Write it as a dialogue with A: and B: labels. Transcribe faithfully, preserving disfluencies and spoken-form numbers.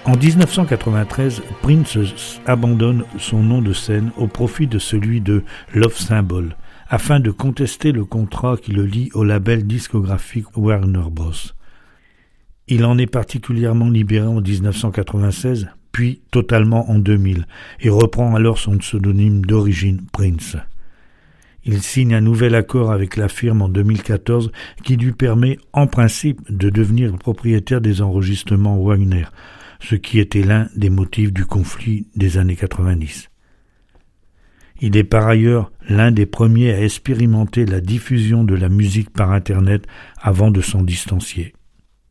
A: En dix-neuf cent quatre-vingt-treize, Prince abandonne son nom de scène au profit de celui de Love Symbol, afin de contester le contrat qui le lie au label discographique Warner Bros. Il en est particulièrement libéré en dix-neuf cent quatre-vingt-seize, puis totalement en deux mille, et reprend alors son pseudonyme d'origine Prince. Il signe un nouvel accord avec la firme en deux mille quatorze qui lui permet, en principe, de devenir propriétaire des enregistrements Wagner, ce qui était l'un des motifs du conflit des années quatre-vingt-dix. Il est par ailleurs l'un des premiers à expérimenter la diffusion de la musique par Internet avant de s'en distancier.